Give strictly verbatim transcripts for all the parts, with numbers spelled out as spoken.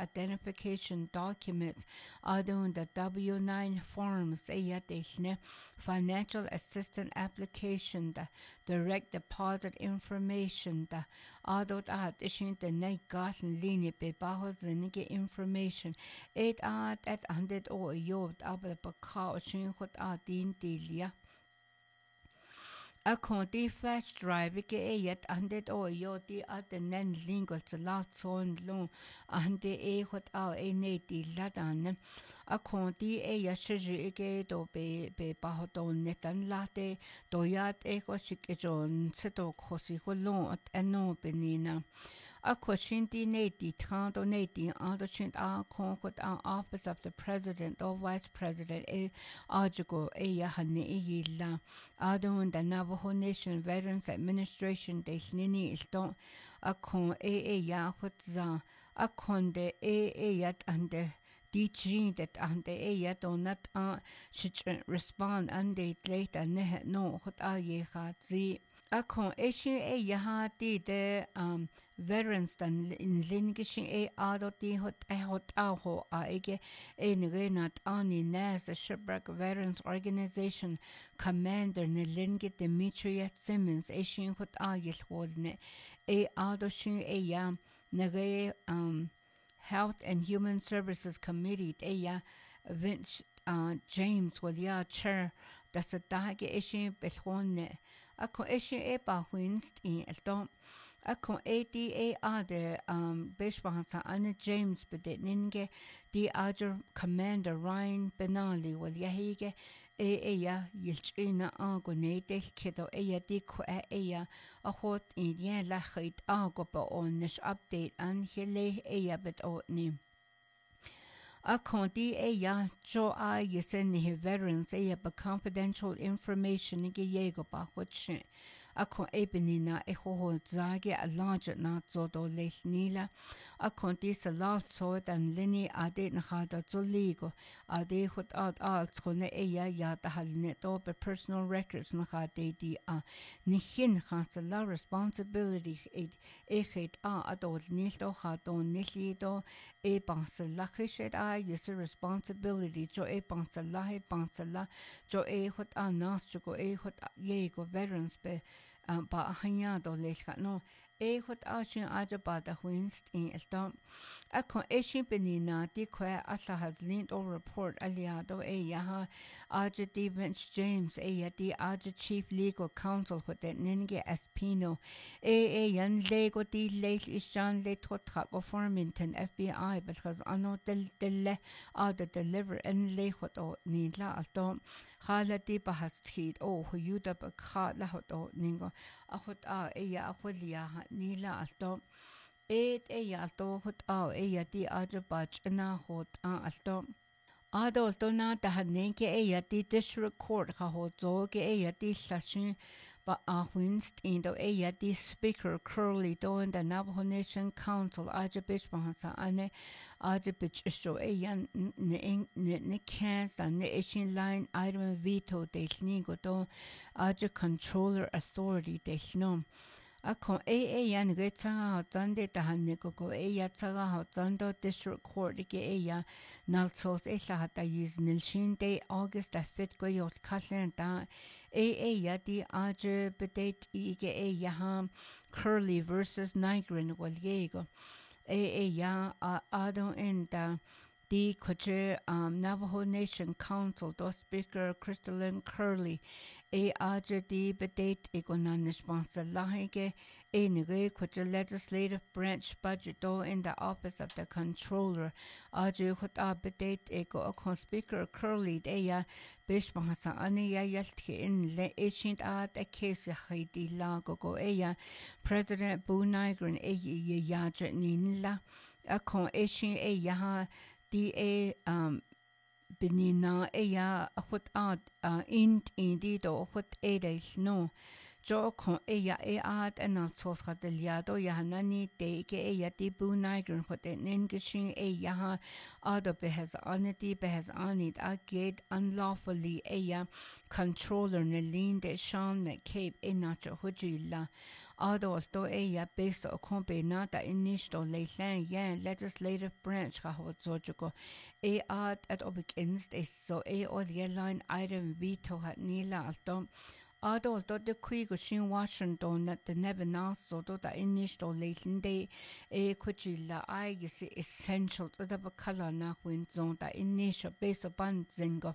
identification documents adun the W nine forms ayatishne financial assistance application the direct deposit information the adot at ishin the night gaten linie be bahozenge information it at at hundred or yod aber bakao shin hot adin dilia a conti flash drive ke e yet andet o yo di at the nen lingo to lot son long ande e hot a e ne di ladan a conti e ya shiji ke do be be ba hodon netan late do yat e ko shikejon seto khosi holon at eno benina a kwashinti neti trando neti andochin a konkot an office of the president or vice president e ajugo e ya hanne e yilla adon the Navajo Nation Veterans Administration de nini iston a kon e e ya hotza a konde e e yat ande di chin that ande e yat on not uh should respond ande later ne no hot a ye ha zi a kon e shin e ya ha di de um veterans dan in lingishin e ado di hot e hot a ho a ege e ngenat ani nas the shipwreck veterans organization commander ne lingi Demetria Simmons e shin hot a yel hodne e ado shin e ya nge um Health and Human Services Committee e ya Vince uh, James will ya chair da sa dage e shin belhonne a ko e shin e ba winst in el Ako A D A ade um Bishwansa Anna James bedet ninge di ager commander Ryan Benali wal yahige e e ya yilchina ago ne del kido e ya di ko e ya a hot in ya la khit ago ba on nish update an hele e ya bet o ni a konti e ya jo a yesen he veterans e ya ba confidential information ge yego ba hotche a kon ebenina e ho zage a large na zo do lesnila a konti sa lot so dan lini ade na hada zo ligo ade hot ad alt kone e ya ya da halne do be personal records na hade di a ni hin khas la responsibility e e het a adol ni do ha do ni li do e bans la khishet a is responsibility jo e bans la he bans la jo e hot a nas jo e hot ye go veterans be um, ba hanya do le no e hot a shin a ba da winst in el a kon e shin benina di kwa alla has linked or report aliado e ya a di Vince James e ya di a chief legal counsel with the ninge espino e e yan lego di le ishan le totra go formington F B I because ano del del a the deliver and le hot o ni la alto hala di ba has tid o hu yuda ba kha la hot o ningo a hot a e ya a ni la alto et e ya alto hot a e ya di a bach na hot a alto Adol dona da hanenke e ya di district court ha ho zo ge e ya di session ba a winst in do e ya di speaker Curly do in the Navajo Nation Council aja bitch bansa ane aja bitch show e ya ne ne ne cans da ne ishin line item veto de snigo do aja controller authority de snom a kon e e yan ge tsanga zande da hanne go go e ya tsaga ha zando district court ge e ya nalsos e la hata yiz nilshin de August da fit go yot kalen da e e ya di aje bedate i ge e ya ha Curly versus Nigrin wal yego e e ya a don in da di koche um, Navajo Nation Council do speaker Crystalline Curly e aje di bedate e go na nispansa lahige e nige koche legislative branch budget do in the office of the controller aje hot a bedate e go a speaker Curly de ya bishmasa ani ya yaltki in le ishint at a case haidi la go go e ya President Boo Nigrin e ya ya ninla a kon ishin e ya di e um benina e ya hot ad uh, int indi do hot e de no jo kon e ya e at en al sos hat del yado ya nani te ke e ya ti bu nigern hot en engishin e ya ha ado behes aniti behes anit a gate unlawfully e ya controller ne lean de Sean McCabe e nacho hujila ado sto e ya based o kompe nata initial le lan yan legislative branch ha hot sojugo e at at obekins is so e o the line item veto hat nila alto ado do de kui go shin Washington that the never now so do da initial lean de e kujila I is essential to the color na win zone da initial based upon zingo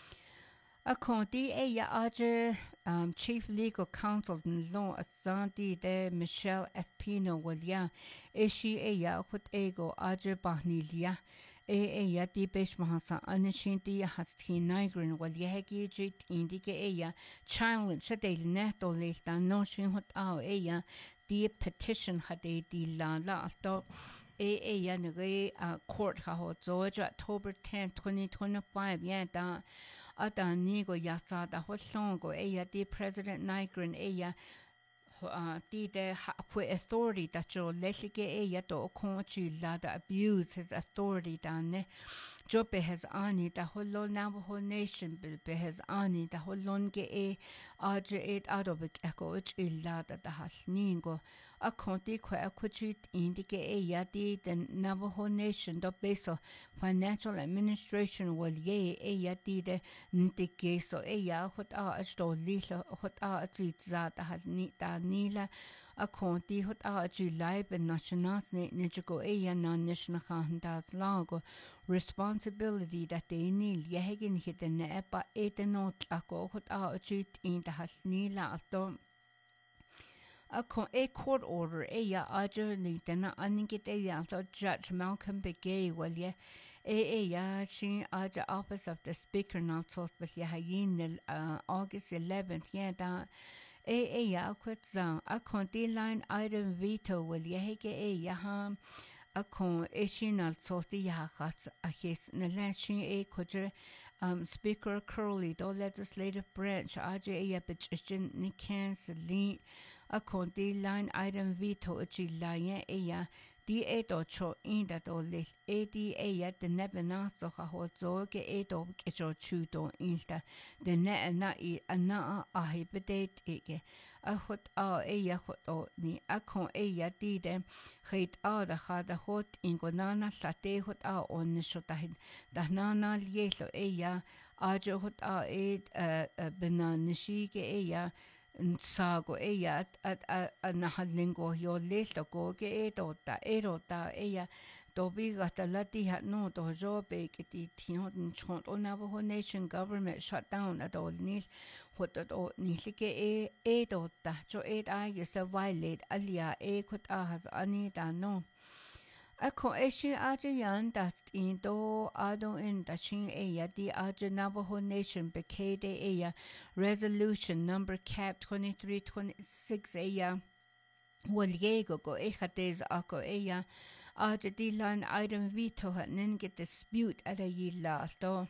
a conti e ya aje um, chief legal counsel in law asante de Michelle Espino William e shi e ya hut ego aje bahnilia e e ya di besh mahasa anishinti hasti nigrin wal yehegi jit indike e ya challenge de neto le ta no shin hut ao e ya di petition hade di la la to e e ya ne court ha ho Georgia October tenth twenty twenty-five ya da ada nigo yasa da holongo e ya di president nigrin e ya uh, di de hapwe authority da jo leslige e ya to konchi la da abuse his authority da ne jo behes ani da holo Navajo nation bil behes ani da holon ge e aje et adobik eko ich illa da da hasningo a konti kwa akuchit indike e ya di the Navajo nation do beso financial administration wal ye e ya di de ndike so e ya hot a sto lila hot a zit za da ni da nila a konti hot a ji live national ne nijo e ya na national handas lago responsibility that they need yehegin hidden epa etenot ako hot a jit in the hasnila ato a con a court order e ya ajo ni dana aningit e ya so Judge Malcolm Begay well ye e e ya shin ajo office of the speaker not so but ya hayin uh, August eleventh yeah da e e ya quit zang a con the line item veto well ye hege e ya ha a con e shin al so the ya has a his na la shin e kojer um speaker Curley do legislative branch ajo e ya bitchin ni cancel a conti line item veto chi line e ya di e do cho in da do le e di e ya de never na so ha ho zo ke e do ke cho chu do in da de ne na i ana a he bede e ke a hot a e ya hot o ni a con e ya di de heit a da ha da hot in go na na sa te hot a on so da da na na ye so e ya a jo hot a e bena nishi ke e ya sago e ya at at na halingo yo leto go ke e do ta e ro ta e ya do bi ga ta la ti ha no do jo be ke ti ti hon chon o Navajo nation government shut down at all ni hot do ni ke e e do ta jo e da ye se violate alia e khut a has ani da no a ko e shi a je yan da in do a do in da shin e ya di a je Navajo nation be ke de e ya resolution number cap twenty-three twenty-six e ya wal ye go go e khates a ko e ya a je di line item veto hat nen get dispute at a yi la do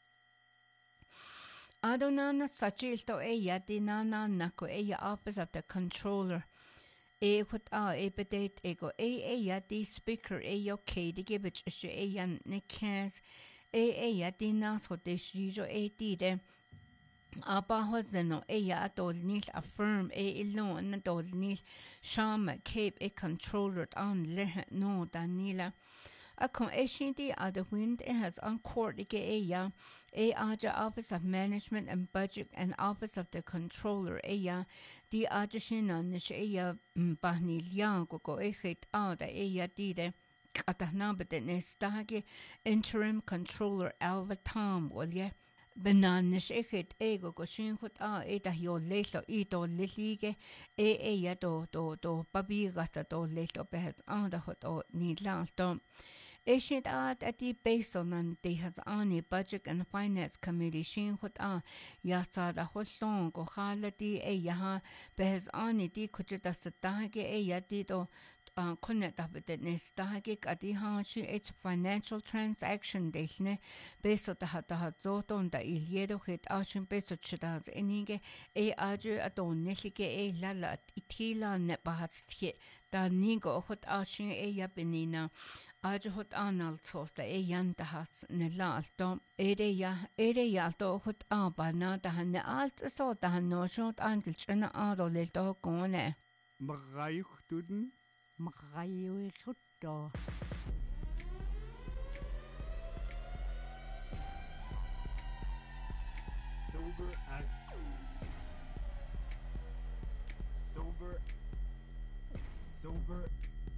a do na na sachil to e ya di na na na ko e ya office of the controller e hot a e bedate e go e e ya di speaker e yo ke de give it she e yan ne cas e e ya di na so de shi jo e di de a ba ho zeno e ya do ni affirm e ilo na do ni shama cape e controller on le no danila a con e shinti a the wind it has on court ke e ya e aja office of management and budget and office of the controller e ya di aja shina nish e ya bahni liang go go e het a da e ya di de ata na bete ne stage interim controller Alva Tom wal ye benan nish e het e go go shin hot a e da yo le lo i do le lige e e ya do do do babi gata do le to be het a da hot o ni la to Ishit at at the based on they has on a budget and finance committee shin hot a yasa da holong go halati e yaha behes on di kuchita satage e yati do uh, kunnet abet nes dahagik adi hashi it's financial transaction desne beso taha taha zoton da iliedo hit ashin beso chidaz enige e aju adon nesike e lala itila ne bahatstje da nigo hot ashin e yabenina aju hot analtos da e yantahas ne lalto ere ya ere ya to hot abana da ne alt so da no shot angelchna adole to kone Mrayuchtuden. Mrayuchutto. Sober as. Sober. Sober